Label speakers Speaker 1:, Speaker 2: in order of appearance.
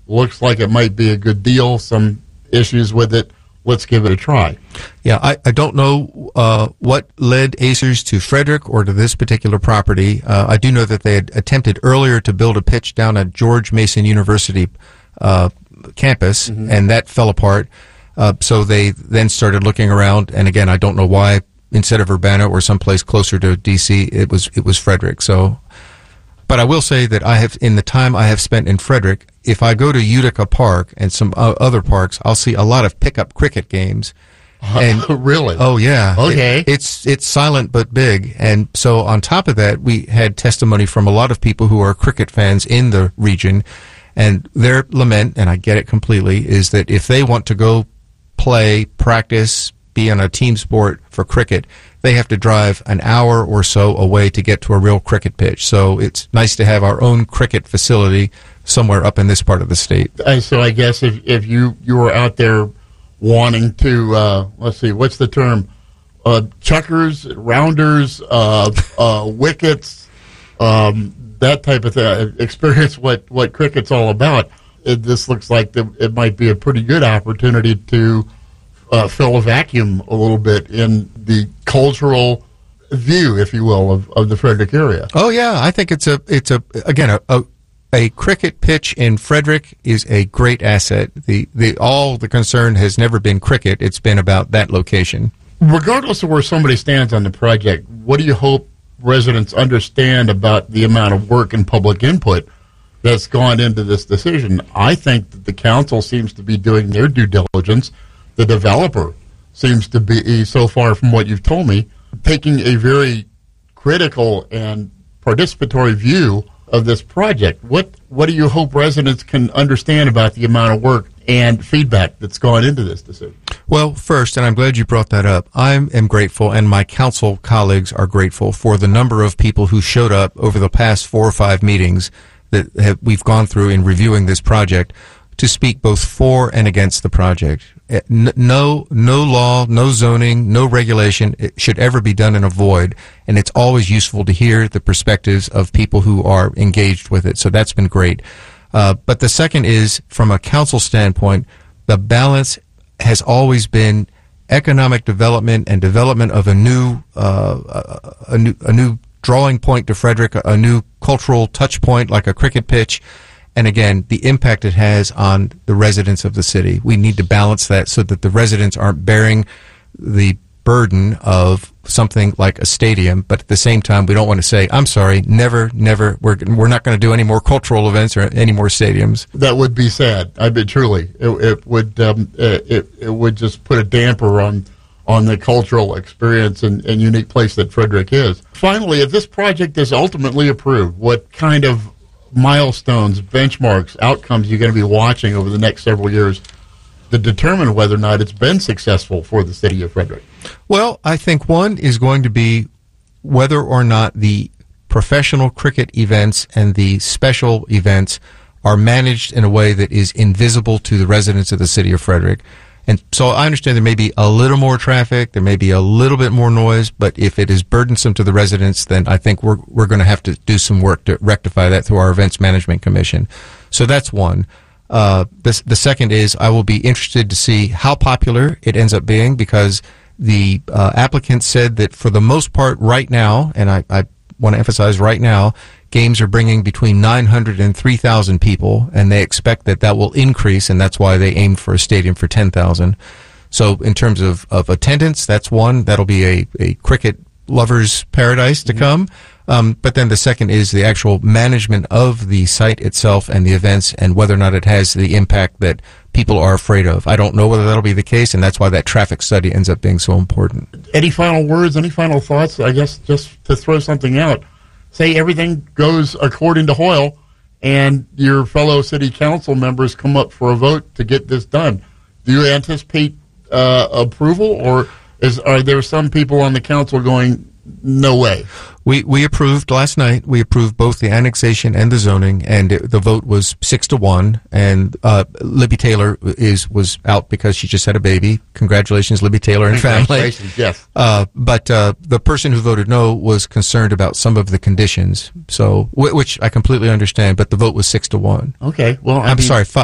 Speaker 1: Looks like it might be a good deal. Some issues with it. Let's give it a try.
Speaker 2: Yeah, I don't know what led Acers to Frederick or to this particular property. I do know that they had attempted earlier to build a pitch down at George Mason University campus, and that fell apart. So they then started looking around, and again, I don't know why instead of Urbana or someplace closer to D.C., it was Frederick. So, but I will say that in the time I have spent in Frederick, if I go to Utica Park and some other parks, I'll see a lot of pickup cricket games. And
Speaker 1: really?
Speaker 2: Oh yeah.
Speaker 1: Okay.
Speaker 2: It's silent but big, and so on top of that, we had testimony from a lot of people who are cricket fans in the region, and their lament, and I get it completely, is that if they want to go play, practice, be on a team sport for cricket, they have to drive an hour or so away to get to a real cricket pitch. So it's nice to have our own cricket facility somewhere up in this part of the state.
Speaker 1: So I guess if you were out there wanting to, let's see, what's the term? Chuckers, rounders, wickets, that type of thing, experience what cricket's all about. This looks like it might be a pretty good opportunity to fill a vacuum a little bit in the cultural view, if you will, of the Frederick area.
Speaker 2: Oh yeah, I think it's a cricket pitch in Frederick is a great asset. The concern has never been cricket; it's been about that location.
Speaker 1: Regardless of where somebody stands on the project, what do you hope residents understand about the amount of work and public input that's gone into this decision? I think that the council seems to be doing their due diligence. The developer seems to be, so far from what you've told me, taking a very critical and participatory view of this project. What do you hope residents can understand about the amount of work and feedback that's gone into this decision?
Speaker 2: Well, first, and I'm glad you brought that up, I am grateful, and my council colleagues are grateful for the number of people who showed up over the past 4 or 5 meetings that we've gone through in reviewing this project to speak both for and against the project. No law, no zoning, no regulation should ever be done in a void, and it's always useful to hear the perspectives of people who are engaged with it. So that's been great. But the second is, from a council standpoint, the balance has always been economic development and development of a new drawing point to Frederick, a new cultural touch point like a cricket pitch. And again, the impact it has on the residents of the city. We need to balance that so that the residents aren't bearing the burden of something like a stadium, but at the same time, we don't want to say, I'm sorry, never, we're not going to do any more cultural events or any more stadiums.
Speaker 1: That would be sad. I mean, truly. It would just put a damper on the cultural experience and unique place that Frederick is. Finally, if this project is ultimately approved, what kind of milestones, benchmarks, outcomes you're going to be watching over the next several years to determine whether or not it's been successful for the city of Frederick?
Speaker 2: Well, I think one is going to be whether or not the professional cricket events and the special events are managed in a way that is invisible to the residents of the city of Frederick. And so I understand there may be a little more traffic, there may be a little bit more noise, but if it is burdensome to the residents, then I think we're going to have to do some work to rectify that through our Events Management Commission. So that's one. The second is I will be interested to see how popular it ends up being, because the applicant said that for the most part right now, and I want to emphasize right now, games are bringing between 900 and 3,000 people, and they expect that will increase, and that's why they aimed for a stadium for 10,000. So in terms of attendance, that's one. That'll be a cricket lover's paradise to come. But then the second is the actual management of the site itself and the events, and whether or not it has the impact that people are afraid of. I don't know whether that'll be the case, and that's why that traffic study ends up being so important.
Speaker 1: Any final words, any final thoughts? I guess just to throw something out, say everything goes according to Hoyle and your fellow city council members come up for a vote to get this done. Do you anticipate approval, or are there some people on the council going, no way?
Speaker 2: We approved last night. We approved both the annexation and the zoning, and the vote was 6-1. And Libby Taylor was out because she just had a baby. Congratulations, Libby Taylor and family.
Speaker 1: Congratulations, yes.
Speaker 2: But the person who voted no was concerned about some of the conditions. So, which I completely understand. But the vote was 6-1.
Speaker 1: Okay. Well,
Speaker 2: I'm sorry.